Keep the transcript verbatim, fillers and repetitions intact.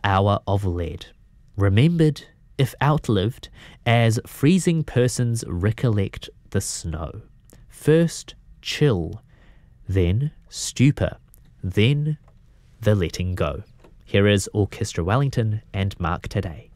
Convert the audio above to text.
hour of lead, remembered, if outlived, as freezing persons recollect the snow. First chill, then stupor, then the letting go. Here is Orchestra Wellington and Mark Today.